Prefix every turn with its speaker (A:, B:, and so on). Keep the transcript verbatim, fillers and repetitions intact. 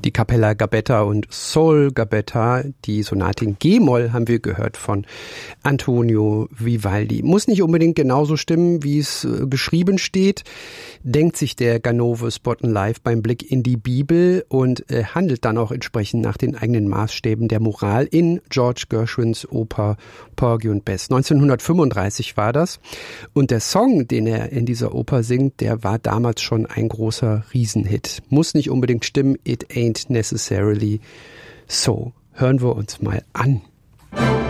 A: Die Cappella Gabetta und Sol Gabetta, die Sonate in G-Moll haben wir gehört von Antonio Vivaldi. Muss nicht unbedingt genauso stimmen, wie es äh, geschrieben steht, denkt sich der Ganove Spotten Live beim Blick in die Bibel und äh, handelt dann auch entsprechend nach den eigenen Maßstäben der Moral in George Gershwins Oper Porgy und Bess. neunzehnhundertfünfunddreißig war das und der Song, den er in dieser Oper singt, der war damals schon ein großer Riesenhit. Muss nicht unbedingt stimmen, it ain't necessarily so. Hören wir uns mal an.